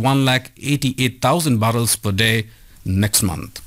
188,000 barrels per day next month.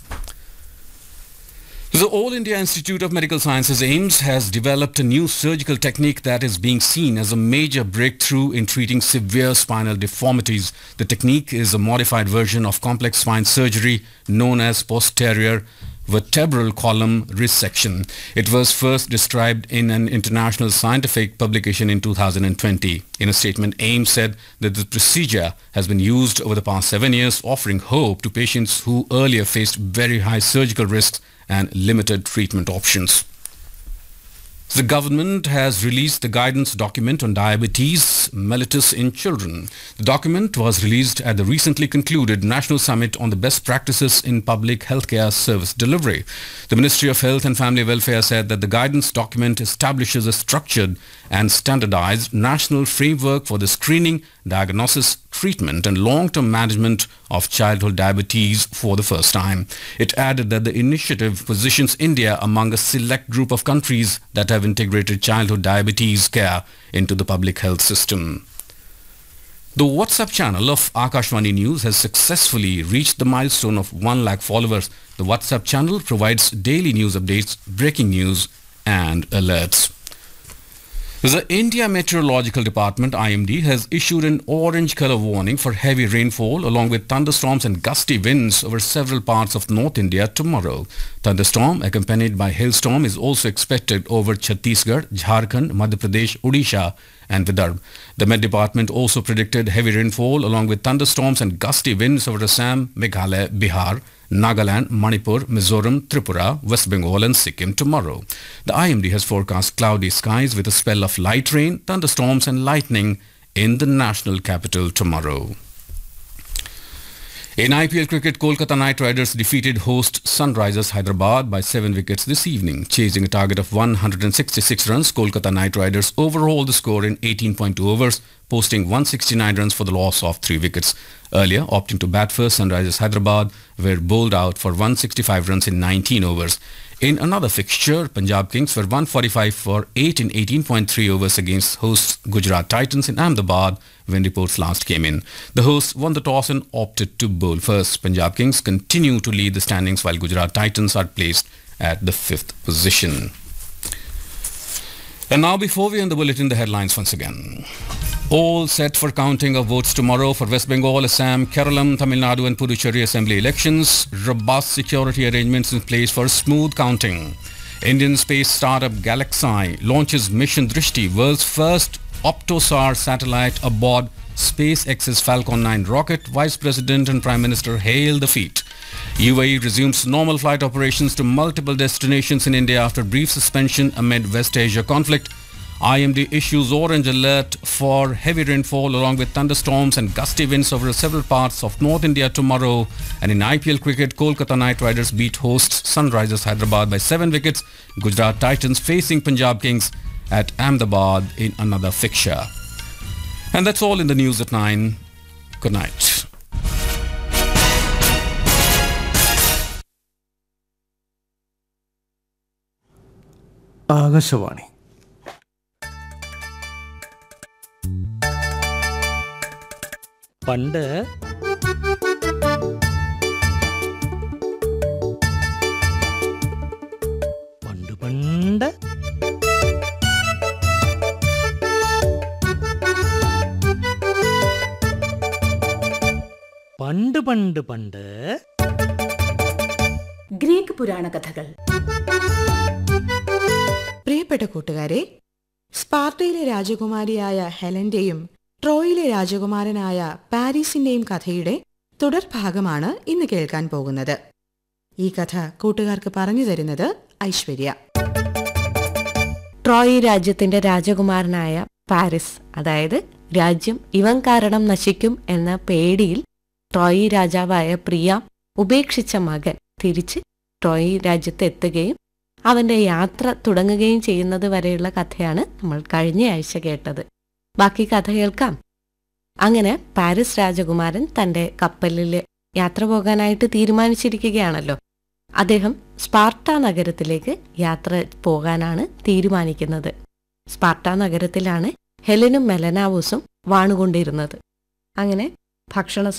The All India Institute of Medical Sciences AIIMS has developed a new surgical technique that is being seen as a major breakthrough in treating severe spinal deformities. The technique is a modified version of complex spine surgery known as posterior vertebral column resection. It was first described in an international scientific publication in 2020. In a statement, AIIMS said that the procedure has been used over the past 7 years, offering hope to patients who earlier faced very high surgical risks and limited treatment options. The government has released the guidance document on diabetes mellitus in children. The document was released at the recently concluded National Summit on the Best Practices in Public Healthcare Service Delivery. The Ministry of Health and Family Welfare said that the guidance document establishes a structured and standardized national framework for the screening, diagnosis, treatment and long-term management of childhood diabetes for the first time. It added that the initiative positions India among a select group of countries that have integrated childhood diabetes care into the public health system. The WhatsApp channel of Akashvani News has successfully reached the milestone of 1 lakh followers. The WhatsApp channel provides daily news updates, breaking news and alerts. The India Meteorological Department IMD has issued an orange color warning for heavy rainfall along with thunderstorms and gusty winds over several parts of North India tomorrow. Thunderstorm accompanied by hailstorm is also expected over Chhattisgarh, Jharkhand, Madhya Pradesh, Odisha and Vidarbha. The Met Department also predicted heavy rainfall along with thunderstorms and gusty winds over Assam, Meghalaya, Bihar, Nagaland, Manipur, Mizoram, Tripura, West Bengal and Sikkim tomorrow. The IMD has forecast cloudy skies with a spell of light rain, thunderstorms and lightning in the national capital tomorrow. In IPL cricket, Kolkata Knight Riders defeated host Sunrisers Hyderabad by 7 wickets this evening. Chasing a target of 166 runs, Kolkata Knight Riders overhauled the score in 18.2 overs, posting 169 runs for the loss of 3 wickets. Earlier, opting to bat first, Sunrisers Hyderabad were bowled out for 165 runs in 19 overs. In another fixture, Punjab Kings were 145 for 8 in 18.3 overs against hosts Gujarat Titans in Ahmedabad when reports last came in. The hosts won the toss and opted to bowl first. Punjab Kings continue to lead the standings while Gujarat Titans are placed at the 5th position. And now, before we end the bulletin, the headlines once again. All set for counting of votes tomorrow for West Bengal, Assam, Kerala, Tamil Nadu and Puducherry Assembly elections. Robust security arrangements in place for smooth counting. Indian space startup Galaxy launches Mission Drishti, world's first Optosar satellite aboard SpaceX's Falcon 9 rocket. Vice President and Prime Minister hail the feat. UAE resumes normal flight operations to multiple destinations in India after brief suspension amid West Asia conflict. IMD issues orange alert for heavy rainfall along with thunderstorms and gusty winds over several parts of North India tomorrow. And in IPL cricket, Kolkata Knight Riders beat hosts Sunrisers Hyderabad by 7 wickets. Gujarat Titans facing Punjab Kings at Ahmedabad in another fixture. And that's all in the news at 9. Good night. Akashvani പണ്ട് പണ്ട് പണ്ട് പണ്ട് പണ്ട് പണ്ട് Greek പുരാണ കഥകൾ. പ്രിയപ്പെട്ട കൂട്ടുകാരെ, സ്പാർട്ടയിലെ രാജകുമാരിയായ ഹെലന്റെയും ട്രോയിലെ രാജകുമാരനായ പാരീസിന്റെയും കഥയുടെ തുടർഭാഗമാണ് ഇന്ന് കേൾക്കാൻ പോകുന്നത്. ഈ കഥ കൂട്ടുകാർക്ക് പറഞ്ഞു തരുന്നത് ഐശ്വര്യ. ട്രോയ് രാജ്യത്തിന്റെ രാജകുമാരനായ പാരിസ്, അതായത് രാജ്യം ഇവൻ കാരണം നശിക്കും എന്ന പേടിയിൽ ട്രോയ് രാജാവായ പ്രിയാം ഉപേക്ഷിച്ച മകൻ തിരിച്ച് ട്രോയ് രാജ്യത്ത് എത്തുകയും അവന്റെ യാത്ര തുടങ്ങുകയും ചെയ്യുന്നത് വരെയുള്ള കഥയാണ് നമ്മൾ കഴിഞ്ഞ ആഴ്ച കേട്ടത്. ബാക്കി കഥ കേൾക്കാം. അങ്ങനെ പാരിസ് രാജകുമാരൻ തന്റെ കപ്പലിൽ യാത്ര പോകാനായിട്ട് തീരുമാനിച്ചിരിക്കുകയാണല്ലോ. അദ്ദേഹം സ്പാർട്ട നഗരത്തിലേക്ക് യാത്ര പോകാനാണ് തീരുമാനിക്കുന്നത്. സ്പാർട്ട നഗരത്തിലാണ് ഹെലനും മെലനാവൂസും വാണുകൊണ്ടിരുന്നത്. അങ്ങനെ ഭക്ഷണ